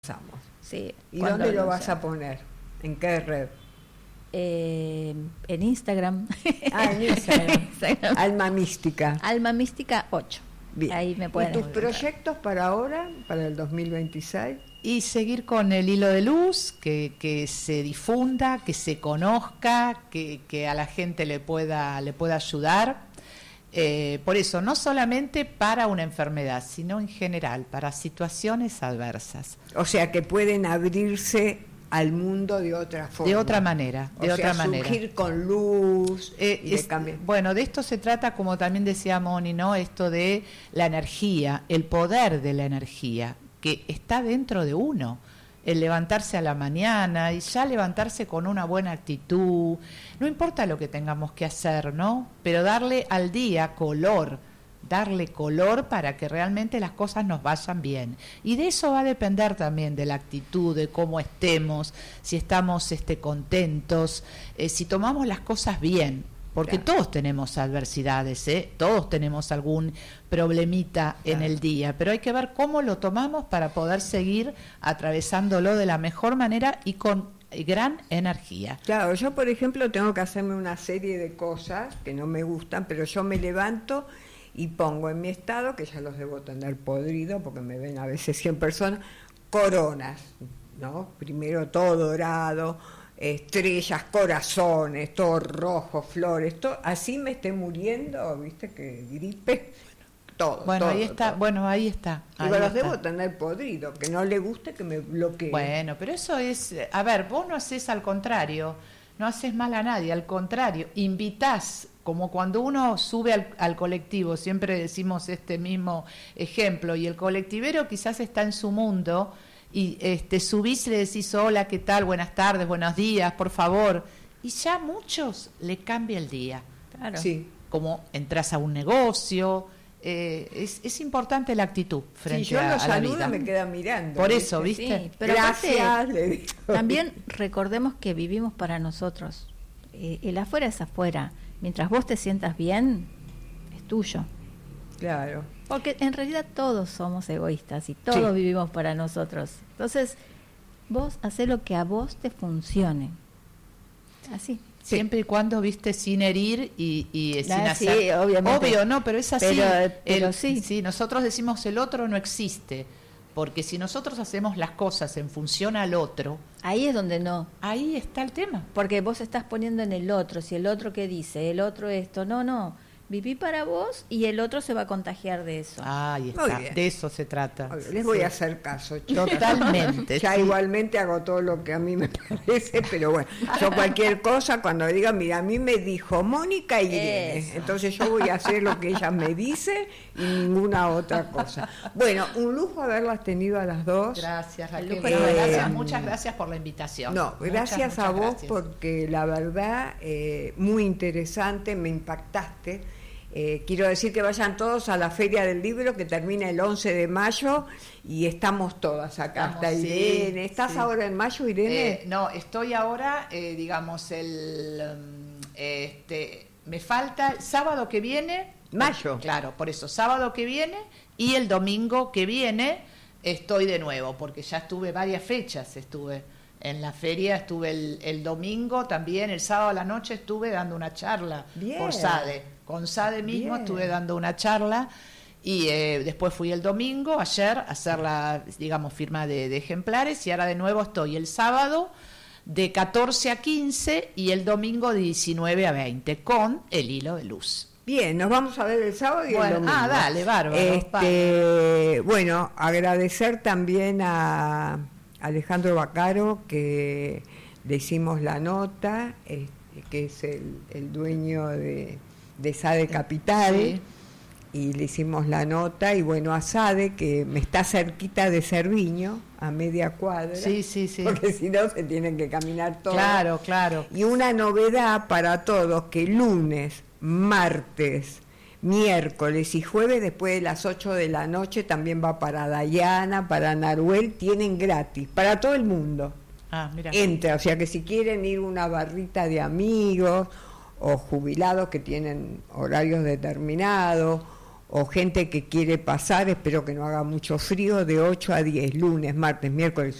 Pasamos. Sí. ¿Y dónde lo vas a poner? ¿En qué red? En Instagram. En Instagram. Alma Mística. Alma Mística 8. Bien. Ahí me pueden ¿Y tus encontrar. proyectos para ahora, para el 2026? Y seguir con el hilo de luz, que se difunda, que se conozca, que a la gente le pueda ayudar. Por eso, no solamente para una enfermedad, sino en general, para situaciones adversas. O sea, que pueden abrirse al mundo de otra forma. De otra manera, surgir con luz. Bueno, de esto se trata, como también decía Moni, ¿no? Esto de la energía, el poder de la energía, que está dentro de uno. El levantarse a la mañana y ya levantarse con una buena actitud, no importa lo que tengamos que hacer, ¿no? Pero darle al día darle color para que realmente las cosas nos vayan bien. Y de eso va a depender también de la actitud, de cómo estemos, si estamos contentos, si tomamos las cosas bien. Porque claro, todos tenemos adversidades, todos tenemos algún problemita en el día, pero hay que ver cómo lo tomamos para poder seguir atravesándolo de la mejor manera y con gran energía. Claro, yo por ejemplo tengo que hacerme una serie de cosas que no me gustan, pero yo me levanto y pongo en mi estado, que ya los debo tener podrido porque me ven a veces 100 personas, coronas, ¿no? Primero todo dorado, estrellas, corazones, todo rojo, flores, todo, así me esté muriendo, viste, que gripe, todo. Bueno, todo, ahí está, todo. bueno, ahí está. Digo, los debo tener podrido, que no le guste que me bloquee. Bueno, pero eso es, a ver, vos no haces al contrario, no haces mal a nadie, al contrario, invitás, como cuando uno sube al colectivo, siempre decimos este mismo ejemplo, y el colectivero quizás está en su mundo, y subís y le decís hola, ¿qué tal? Buenas tardes, buenos días, por favor, y ya a muchos le cambia el día. Claro. Sí. Como entras a un negocio, es importante la actitud frente a la vida. Si yo lo saludo me queda mirando. Por eso, ¿viste? Sí, pero gracias, aparte, le digo. también recordemos que vivimos para nosotros. El afuera es afuera. Mientras vos te sientas bien, es tuyo. Claro. Porque en realidad todos somos egoístas y todos vivimos para nosotros. Entonces, vos hacé lo que a vos te funcione. Así. Siempre y cuando, viste, sin herir y sin hacer... Sí, obviamente. Obvio, no, pero es así. Pero sí. Sí, nosotros decimos el otro no existe, porque si nosotros hacemos las cosas en función al otro... Ahí es donde no. Ahí está el tema. Porque vos estás poniendo en el otro, si el otro qué dice, el otro esto, no. Viví para vos y el otro se va a contagiar de eso. Ahí está, de eso se trata. Les voy a hacer caso, chicos. Totalmente. Ya igualmente hago todo lo que a mí me parece, pero bueno, yo cualquier cosa, cuando digan, mira, a mí me dijo Mónica y Irene, entonces yo voy a hacer lo que ella me dice y ninguna otra cosa. Bueno, un lujo haberlas tenido a las dos. Gracias, Raquel. Gracias, muchas gracias por la invitación. No, gracias a vos gracias. porque la verdad, muy interesante, me impactaste. Quiero decir que vayan todos a la Feria del Libro que termina el 11 de mayo y estamos todas acá. Está Irene. ¿Estás ahora en mayo, Irene? No, estoy ahora, digamos, me falta el sábado que viene. Mayo. Claro, por eso, sábado que viene y el domingo que viene estoy de nuevo, porque ya estuve varias fechas, estuve en la feria, estuve el domingo también, el sábado a la noche estuve dando una charla por SADE. Con SADE mismo estuve dando una charla y después fui el domingo, ayer, a hacer la, digamos, firma de ejemplares y ahora de nuevo estoy el sábado de 14 a 15 y el domingo de 19 a 20 con el hilo de luz. Bien, nos vamos a ver el sábado y el domingo. Dale, bárbaro. Bueno, agradecer también a Alejandro Bacaro que le hicimos la nota, que es el dueño de SADE Capital, y le hicimos la nota, y bueno, a SADE, que me está cerquita de Cerviño, a media cuadra, porque si no se tienen que caminar todos. Claro. Y una novedad para todos, que lunes, martes, miércoles y jueves, después de las 8 de la noche, también va para Dayana, para Naruel, tienen gratis, para todo el mundo. Mira. Entra, o sea que si quieren ir una barrita de amigos, o jubilados que tienen horarios determinados, o gente que quiere pasar, espero que no haga mucho frío, de 8 a 10, lunes, martes, miércoles